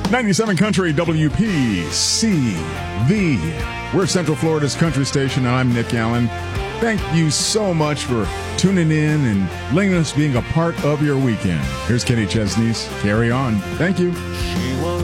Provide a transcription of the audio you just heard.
97 Country WPCV. We're Central Florida's country station, and I'm Nick Allen. Thank you so much for tuning in and letting us being a part of your weekend. Here's Kenny Chesney's Carry On. Thank you.